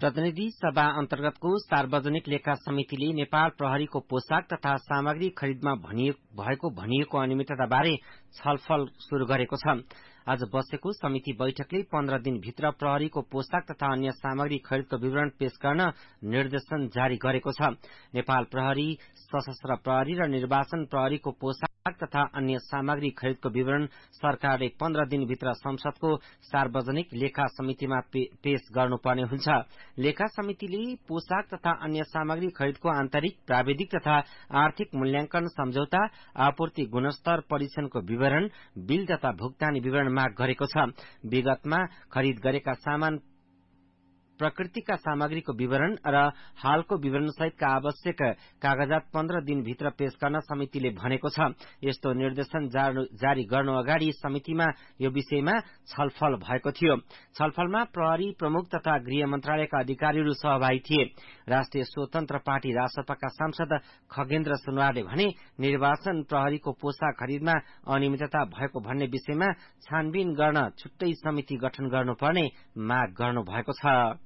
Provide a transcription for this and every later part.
प्रतिनिधि सभा अन्तर्गतको सार्वजनिक लेखा समितिले नेपाल प्रहरीको पोशाक तथा सामग्री खरिदमा भनिएको अनियमितताबारे छलफल शुरू गरेको छ। आज बसेको समिति बैठकले 15 दिनभित्र प्रहरीको पोशाक तथा अन्य सामग्री खरिदको विवरण पेश गर्न निर्देशन जारी गरेको छ। नेपाल प्रहरी, सशस्त्र प्रहरी र निर्वाचन प्रहरीको पोशाक तथा अन्य सामग्री खरिदको विवरण सरकारले 15 दिनभित्र संसदको सार्वजनिक लेखा समितिमा पेश गर्नुपर्ने हुन्छ। लेखा समितिले पोशाक तथा अन्य सामग्री खरिदको आन्तरिक, प्राविधिक तथा आर्थिक मूल्याङ्कन सम्झौता, आपूर्ति गुणस्तर परीक्षणको विवरण, बिल तथा भुक्तानी विवरण माग गरेको छ। विगतमा खरिद गरेका सामान, प्रकृतिका सामग्रीको विवरण र हालको विवरण सहितका आवश्यक कागजात 15 दिनभित्र पेश गर्न समितिले भनेको छ। यस्तो निर्देशन जारी गर्नु अगाडि समितिमा यो विषयमा छलफल भएको थियो। छलफलमा प्रहरी प्रमुख तथा गृह मन्त्रालयका अधिकारीहरू सहभागी थिए। राष्ट्रिय स्वतन्त्र पार्टी रासपाका सांसद खगेन्द्र सुनवारले भने निर्वाचन प्रहरीको पोशाक खरिदमा अनियमितता भएको भन्ने विषयमा छानबिन गर्न छुट्टै समिति गठन गर्नुपर्ने माग गर्नुभएको छ।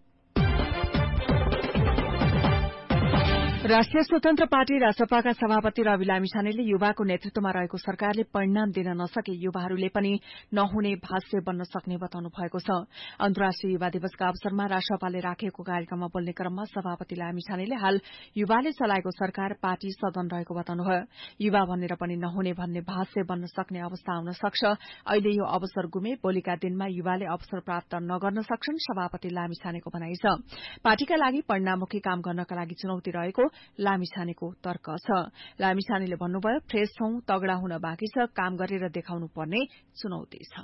राष्ट्रिय स्वतन्त्र पार्टी रासपाका सभापति रवि लामिछानेले युवाको नेतृत्वमा रहेको सरकारले परिणाम दिन नसके युवाहरूले पनि नहुने भाष्य बन्न सक्ने बताउनु भएको छ। अन्तर्राष्ट्रिय युवा दिवसका अवसरमा रासपाले राखेको कार्यक्रममा बोल्ने क्रममा सभापति लामिछानेले हाल युवाले चलाएको सरकार पार्टी सदन रहेको बताउनुभयो। युवा भनेर पनि नहुने भन्ने भाष्य बन्न सक्ने अवस्था आउन सक्छ। अहिले यो अवसर गुमे भोलिका दिनमा युवाले अवसर प्राप्त नगर्न सक्छन्, सभापति लामिछानेको भनाइ छ। पार्टीका लागि परिणाममुखी काम गर्नका लागि चुनौती रहेको लामिछानेको तर्क छ। लामिछानेले भन्नुभयो, फ्रेश छौं, तगड़ा हुन बाँकी छ, काम गरेर देखाउनु पर्ने चुनौती छ।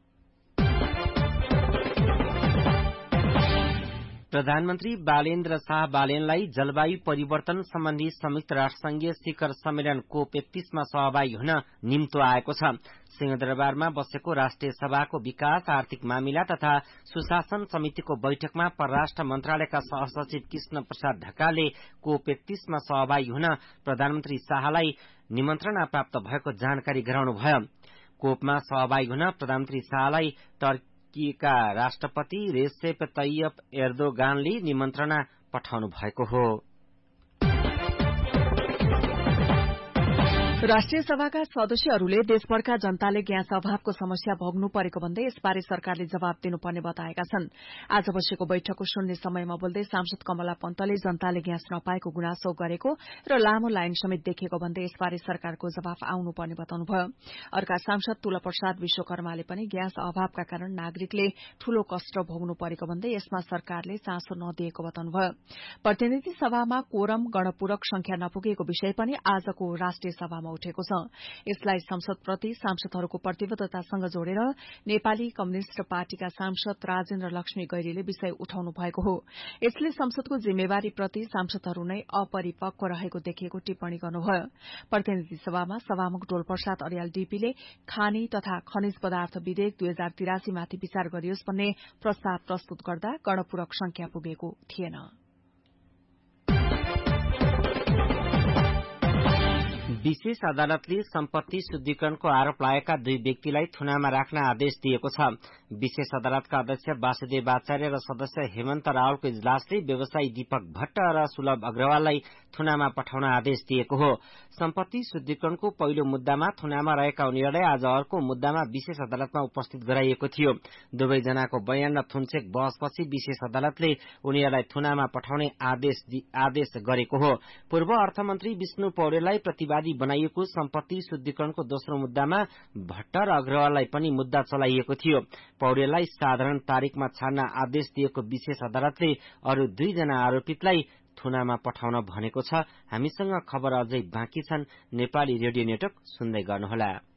प्रधानमन्त्री बालेन्द्र शाह बालेनलाई जलवायु परिवर्तन सम्बन्धी संयुक्त राष्ट्रसंघीय शिखर सम्मेलन COP31 मा सहभागी हुन निम्तो आएको छ। सिंहदरबारमा बसेको राष्ट्रिय सभाको विकास, आर्थिक मामिला तथा सुशासन समितिको बैठकमा परराष्ट्र मन्त्रालयका सहसचिव कृष्ण प्रसाद ढकालले COP31 मा सहभागी हुन प्रधानमन्त्री शाहलाई निमन्त्रणा प्राप्त भएको जानकारी गराउनुभयो। कोपमा सहभागी हुन प्रधानमन्त्री शाहलाई टर्कीका राष्ट्रपति रेसेप तैयप एर्दोगानले निमन्त्रणा पठाउनु भएको हो। राष्ट्रिय सभाका सदस्यहरूले देशभरका जनताले ग्यास अभावको समस्या भोग्नु परेको भन्दै यसबारे सरकारले जवाब दिनुपर्ने बताएका छन्। आज बसेको बैठकको शून्य समयमा बोल्दै सांसद कमला पन्तले जनताले ग्यास नपाएको गुनासो गरेको र लामो लाइन समेत देखिएको भन्दै यसबारे सरकारको जवाफ आउनुपर्ने बताउनुभयो। अर्का सांसद तुलप्रसाद विश्वकर्माले पनि ग्यास अभावका कारण नागरिकले ठूलो कष्ट भोग्नु परेको भन्दै यसमा सरकारले चासो नदिएको बताउनुभयो। प्रतिनिधि सभामा कोरम गणपूरक संख्या नपुगेको विषय पनि आजको राष्ट्रिय सभामा उठेको छ। यसलाई संसदप्रति सांसदहरूको प्रतिबद्धतासँग जोडेर नेपाली कम्युनिष्ट पार्टीका सांसद राजेन्द्र लक्ष्मी गैरीले विषय उठाउनु भएको हो। यसले संसदको जिम्मेवारीप्रति सांसदहरू नै अपरिपक्व रहेको देखिएको टिप्पणी गर्नुभयो। प्रतिनिधि सभामा सभामुख डोलप्रसाद अर्याल डीपीले खानी तथा खनिज पदार्थ विधेयक 2083 माथि विचार गरियोस् भन्ने प्रस्ताव प्रस्तुत गर्दा गणपूरक संख्या पुगेको थिएन। विशेष अदालतले सम्पत्ति शुद्धिकरणको आरोप लागेका 2 व्यक्तिलाई थुनामा राख्न आदेश दिएको छ। विशेष अदालतका अध्यक्ष वासुदेव आचार्य र सदस्य हेमन्त रावलको इजलासले व्यवसायी दीपक भट्ट र सुलभ अग्रवाललाई थुनामा पठाउन आदेश दिएको हो। सम्पत्ति शुद्धिकरणको पहिलो मुद्दामा थुनामा रहेका उनीहरूलाई आज अर्को मुद्दामा विशेष अदालतमा उपस्थित गराइएको थियो। दुवैजनाको बयान र थुनचेक बहसपछि विशेष अदालतले उनीहरूलाई थुनामा पठाउने आदेश गरेको हो। पूर्व अर्थमन्त्री विष्णु पौडेललाई प्रतिवादी बनाइएको सम्पत्ति शुद्धिकरणको दोस्रो मुद्दामा भट्ट र अग्रवाललाई पनि मुद्दा चलाइएको थियो। पौडेललाई साधारण तारिखमा छाड्न आदेश दिएको विशेष अदालतले अरू 2 जना आरोपितलाई थुनामा पठाउन भनेको छ। हामीसँग खबर अझै बाँकी छन्। नेपाली रेडियो नेटवर्क सुन्दै गर्नुहोला।